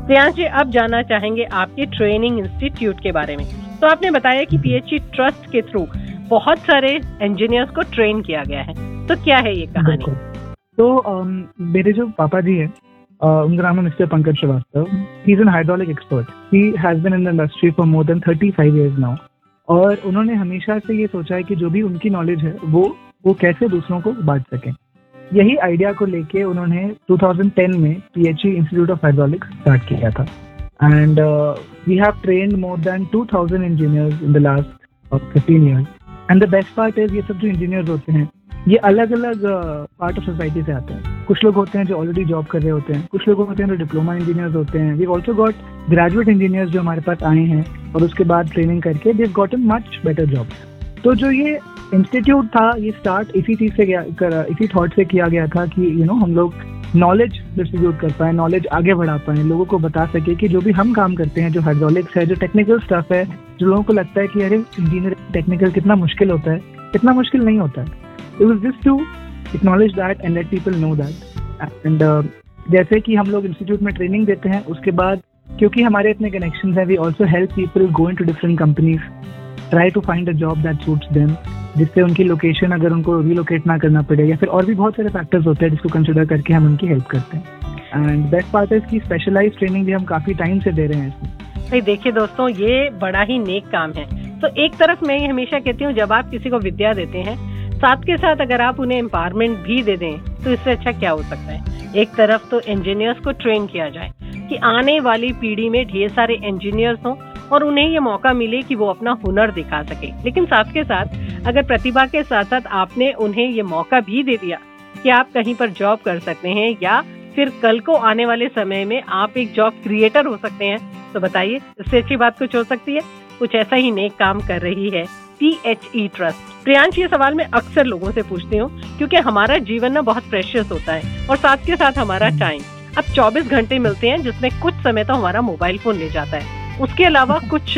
प्रियांश जी, अब जानना चाहेंगे आपके ट्रेनिंग इंस्टीट्यूट के बारे में। तो आपने बताया कि पीएचई ट्रस्ट के थ्रू बहुत सारे इंजीनियर्स को ट्रेन किया गया है, तो क्या है ये कहानी? तो मेरे जो पापा जी हैं, उनका नाम है mister Pankaj Srivastava. He is an hydraulic expert. He has been in the industry for more than 35 years now. और उन्होंने हमेशा से ये सोचा है कि जो भी उनकी नॉलेज है वो कैसे दूसरों को बांट सकें। यही आइडिया को लेके उन्होंने 2010 में PHE institute of hydraulics start किया था। And we have trained more than 2000 engineers in the last 15 years। And the best part is, ये सब जो इंजीनियर्स होते हैं ये अलग अलग पार्ट ऑफ सोसाइटी से आते हैं। कुछ लोग होते हैं जो ऑलरेडी जॉब कर रहे होते हैं, कुछ लोग होते हैं जो डिप्लोमा इंजीनियर्स होते हैं। We also got graduate engineers जो हमारे पास आए हैं और उसके बाद ट्रेनिंग करके they have gotten much better jobs. तो जो ये इंस्टीट्यूट था, ये स्टार्ट इसी चीज से इसी थॉट से किया गया था कि हम लोग नॉलेज डिस्ट्रीब्यूट कर पाए, नॉलेज आगे बढ़ा पाए, लोगों को बता सके कि जो भी हम काम करते हैं, जो हाइड्रोलिक्स है, जो टेक्निकल स्टफ है, जो लोगों को लगता है कि अरे इंजीनियरिंग टेक्निकल कितना मुश्किल होता है, इतना मुश्किल नहीं होता है। It was just to acknowledge that and let people know that. And जैसे कि हम लोग इंस्टीट्यूट में ट्रेनिंग देते हैं, उसके बाद क्योंकि हमारे इतने कनेक्शंस हैं, we also help people go into different companies, try to find a job that suits them, जिससे उनकी लोकेशन अगर उनको रिलोकेट ना करना पड़े, या फिर और भी बहुत सारे फैक्टर्स होते हैं जिसको कंसिडर करके हम उनकी हेल्प करते हैं। एंड बेस्ट पार्ट है कि स्पेशलाइज ट्रेनिंग भी हम काफी टाइम से दे रहे हैं इसमें। भाई देखिए दोस्तों, ये बड़ा ही नेक काम है। तो एक तरफ मैं ये हमेशा कहती हूँ, जब आप किसी को विद्या देते हैं, साथ के साथ अगर आप उन्हें एम्पावरमेंट भी दे दें तो इससे अच्छा क्या हो सकता है। एक तरफ तो इंजीनियर्स को ट्रेन किया जाए कि आने वाली पीढ़ी में ढेर सारे इंजीनियर्स हों और उन्हें ये मौका मिले कि वो अपना हुनर दिखा सके। लेकिन साथ के साथ अगर प्रतिभा के साथ साथ आपने उन्हें ये मौका भी दे दिया कि आप कहीं पर जॉब कर सकते हैं, या फिर कल को आने वाले समय में आप एक जॉब क्रिएटर हो सकते हैं, तो बताइए इससे अच्छी बात कुछ हो सकती है। कुछ ऐसा ही नेक काम कर रही है पीएचई ट्रस्ट। प्रियांश, ये सवाल मैं अक्सर लोगों से पूछती हूँ क्योंकि हमारा जीवन ना बहुत प्रेशियस होता है और साथ के साथ हमारा टाइम अब 24 घंटे मिलते हैं, जिसमें कुछ समय तो हमारा मोबाइल फोन ले जाता है। उसके अलावा कुछ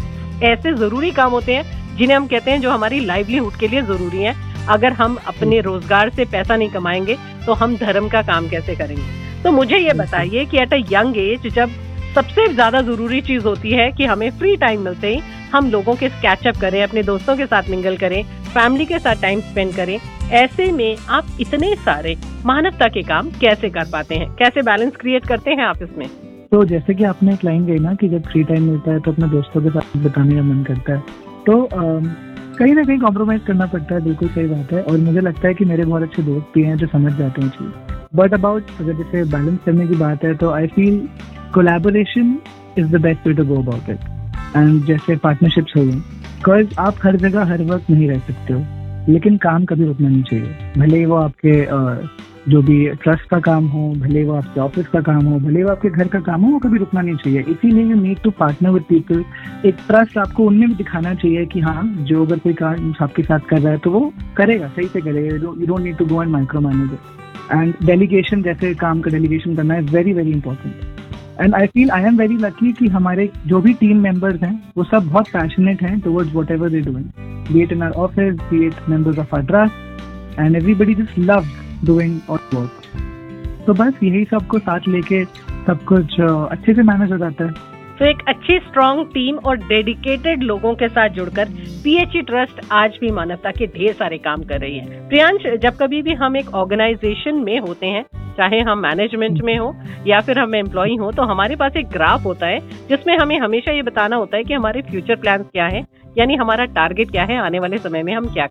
ऐसे जरूरी काम होते हैं जिन्हें हम कहते हैं जो हमारी लाइवलीहुड के लिए जरूरी है। अगर हम अपने रोजगार से पैसा नहीं कमाएंगे तो हम धर्म का काम कैसे करेंगे। तो मुझे ये बताइए कि एट अ यंग एज, जब सबसे ज्यादा जरूरी चीज होती है कि हमें फ्री टाइम मिलते ही हम लोगों के कैचअप करें, अपने दोस्तों के साथ मिंगल करें, फैमिली के साथ टाइम स्पेंड करें, ऐसे में आप इतने सारे मानवता के काम कैसे कर पाते हैं? कैसे बैलेंस क्रिएट करते हैं आप इसमें? तो जैसे कि आपने एक लाइन कही ना कि जब फ्री टाइम मिलता है तो अपने दोस्तों के साथ बिताने का मन करता है, तो कहीं ना कहीं कॉम्प्रोमाइज करना पड़ता है। बिल्कुल सही बात है। और मुझे लगता है कि मेरे बहुत अच्छे दोस्त भी हैं जो समझ जाते हैं चीज। बट अबाउट अगर जैसे बैलेंस करने की बात है, तो I feel collaboration is the best way to go about it. And जैसे पार्टनरशिप्स हो गई, बिकॉज आप हर जगह हर वक्त नहीं रह सकते हो, लेकिन काम कभी रुकना नहीं चाहिए। भले ही वो आपके जो भी ट्रस्ट का काम हो, भले वो आपके ऑफिस का काम हो, भले वो आपके घर का काम हो, वो कभी रुकना नहीं चाहिए। इसीलिए you need to partner with people. एक ट्रस्ट आपको उनमें भी दिखाना चाहिए कि हाँ, जो अगर कोई काम आपके साथ कर रहा है तो वो करेगा, सही से करेगा। You don't need to go and micro manage it. And delegation, जैसे काम का डेलीगेशन करना is very very important. And I feel I am very lucky कि हमारे जो भी टीम मेंबर्स हैं वो सब बहुत पैशनेट हैं towards whatever they doing, B it in our office, B it members of our trust, and everybody just loves doing our work. तो बस यही सबको साथ लेके सब कुछ अच्छे से मैनेज हो जाता है। तो एक अच्छी स्ट्रॉन्ग टीम और डेडिकेटेड लोगों के साथ जुड़कर पीएचई ट्रस्ट आज भी मानवता के ढेर सारे काम कर रही है। प्रियांश, जब कभी भी हम एक ऑर्गेनाइजेशन में होते हैं, चाहे हम मैनेजमेंट में हो या फिर हम एम्प्लॉई हो, तो हमारे पास एक ग्राफ होता है जिसमें हमें हमेशा ये बताना होता है कि हमारे फ्यूचर प्लान्स क्या है, यानी हमारा टारगेट क्या है, आने वाले समय में हम क्या